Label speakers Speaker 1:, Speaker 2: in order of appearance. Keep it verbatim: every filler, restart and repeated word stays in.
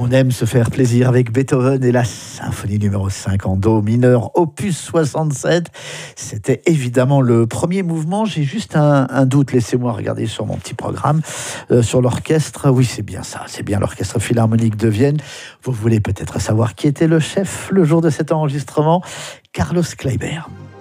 Speaker 1: On aime se faire plaisir avec Beethoven et la symphonie numéro cinq en do mineur, opus soixante-sept. C'était évidemment le premier mouvement. J'ai juste un, un doute, laissez-moi regarder sur mon petit programme, euh, sur l'orchestre. Oui, c'est bien ça, c'est bien l'Orchestre Philharmonique de Vienne. Vous voulez peut-être savoir qui était le chef le jour de cet enregistrement? Carlos Kleiber.